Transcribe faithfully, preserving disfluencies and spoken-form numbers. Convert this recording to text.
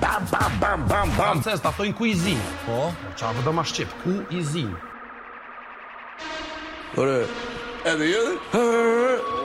Bam, bam, bam, bam, bam. Francez, ta thojnë kuizin. Po? Qa vë do ma shqip, kuizin. Ore, edhe jedhe?